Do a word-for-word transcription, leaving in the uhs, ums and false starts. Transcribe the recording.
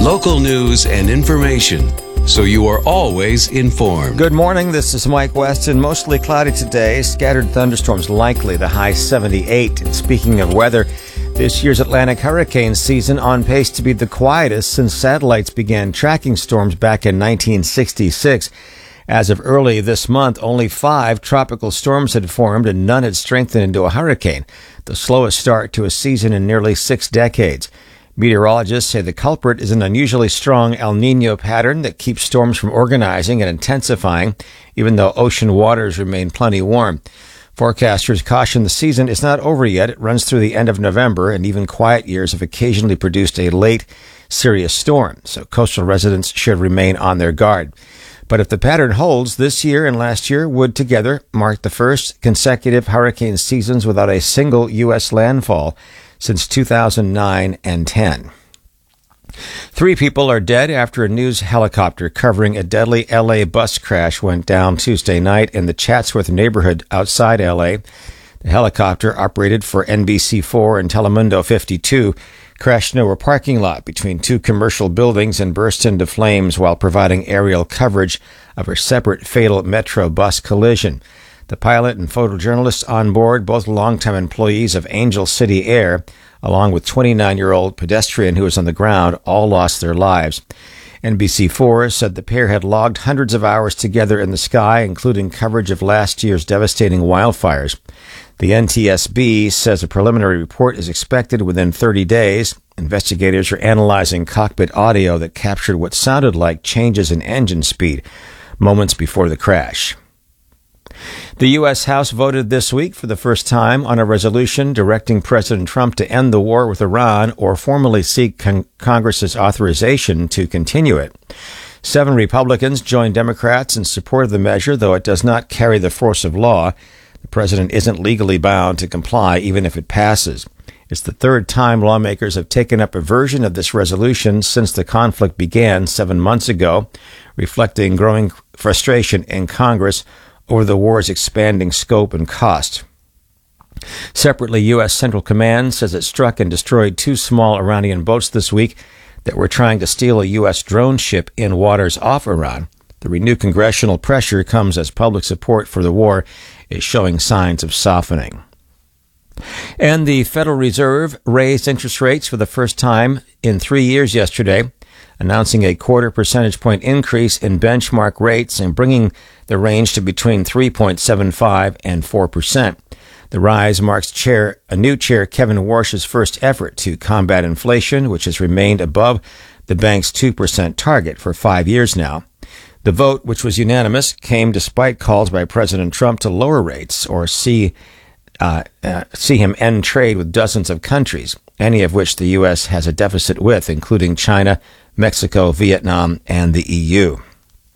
Local news and information, so you are always informed. Good morning. This is Mike Weston. Mostly cloudy today. Scattered thunderstorms likely. The high seventy-eight. And speaking of weather, this year's Atlantic hurricane season on pace to be the quietest since satellites began tracking storms back in nineteen sixty-six. As of early this month, only five tropical storms had formed and none had strengthened into a hurricane, the slowest start to a season in nearly six decades. Meteorologists say the culprit is an unusually strong El Niño pattern that keeps storms from organizing and intensifying, even though ocean waters remain plenty warm. Forecasters caution the season is not over yet. It runs through the end of November, and even quiet years have occasionally produced a late, serious storm, so coastal residents should remain on their guard. But if the pattern holds, this year and last year would together mark the first consecutive hurricane seasons without a single U S landfall since two thousand nine and ten. Three people are dead after a news helicopter covering a deadly L A bus crash went down Tuesday night in the Chatsworth neighborhood outside L A. The helicopter, operated for N B C four and Telemundo fifty-two, crashed into a parking lot between two commercial buildings and burst into flames while providing aerial coverage of a separate fatal Metro bus collision. The pilot and photojournalists on board, both longtime employees of Angel City Air, along with twenty-nine-year-old pedestrian who was on the ground, all lost their lives. N B C four said the pair had logged hundreds of hours together in the sky, including coverage of last year's devastating wildfires. The N T S B says a preliminary report is expected within thirty days. Investigators are analyzing cockpit audio that captured what sounded like changes in engine speed moments before the crash. The U S House voted this week for the first time on a resolution directing President Trump to end the war with Iran or formally seek con- Congress's authorization to continue it. Seven Republicans joined Democrats in support of the measure, though it does not carry the force of law. The president isn't legally bound to comply even if it passes. It's the third time lawmakers have taken up a version of this resolution since the conflict began seven months ago, reflecting growing frustration in Congress over the war's expanding scope and cost. Separately, U S Central Command says it struck and destroyed two small Iranian boats this week that were trying to steal a U S drone ship in waters off Iran. The renewed congressional pressure comes as public support for the war is showing signs of softening. And the Federal Reserve raised interest rates for the first time in three years yesterday, announcing a quarter percentage point increase in benchmark rates and bringing the range to between three point seven five and four percent. The rise marks chair, a new chair Kevin Warsh's first effort to combat inflation, which has remained above the bank's two percent target for five years now. The vote, which was unanimous, came despite calls by President Trump to lower rates or see uh, uh, see him end trade with dozens of countries, any of which the U S has a deficit with, including China, Mexico, Vietnam, and the E U.